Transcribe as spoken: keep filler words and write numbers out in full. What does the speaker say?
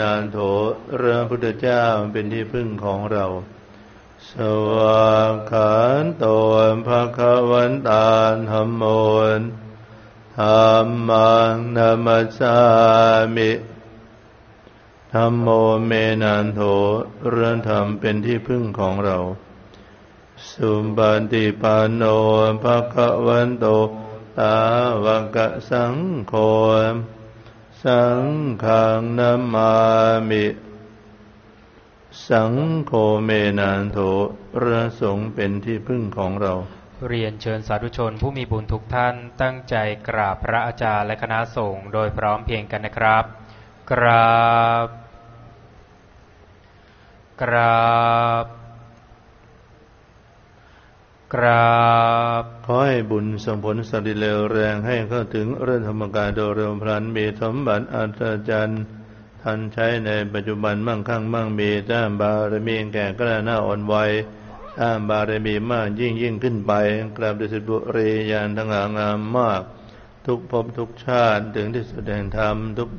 นานโถพระพุทธเจ้าเป็นที่พึ่งของเราสวากขาโตภคะวันตาธัมโมธัมมังนัมมัสสามิธัมโมเมนันโถเรื่องธรรมเป็นที่พึ่งของเราสุปฏิปันโนภคะวันโตสาวกสังโฆสังฆังนัมมามิสังโฆเมนันโถพระสงฆ์เป็นที่พึ่งของเราเรียนเชิญสาธุชนผู้มีบุญทุกท่านตั้งใจกราบพระอาจารย์และคณะสงฆ์โดยพร้อมเพรียงกันนะครับกราบกราบกราบขอให้บุญส่งผลสติเลวแรงให้เข้าถึงเรื่องธรรมกายโดยเร็วพลันมีสมบัติอัศจรรย์ทันใช้ในปัจจุบันมั่งคั่งมั่งมีสร้างบารมีแก่กล้าหน้าอ่อนวัยสร้างบารมีมากยิ่งยิ่งขึ้นไปกราบดุสิตบุรีญาณทั้งหลายงามมากทุกภพทุกชาติถึงที่สุดแห่งธรรมทุก